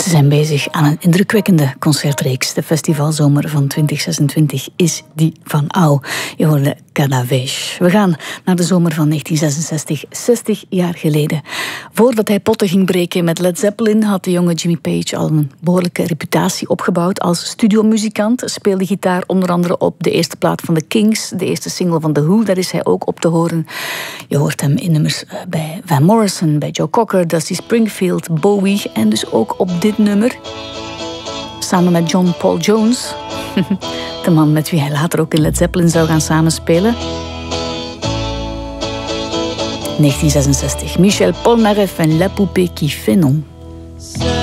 Ze zijn bezig aan een indrukwekkende concertreeks. De festivalzomer van 2026 is die van Au. Je hoorde Kadavesh. We gaan naar de zomer van 1966, 60 jaar geleden. Voordat hij potten ging breken met Led Zeppelin had de jonge Jimmy Page al een behoorlijke reputatie opgebouwd als studiomuzikant. Speelde gitaar onder andere op de eerste plaat van de Kings, de eerste single van The Who, daar is hij ook op te horen. Je hoort hem in nummers bij Van Morrison, bij Joe Cocker, Dusty Springfield, Bowie en dus ook op dit nummer. Samen met John Paul Jones, de man met wie hij later ook in Led Zeppelin zou gaan samenspelen. 1966, Michel Polnareff en La Poupée qui fait non.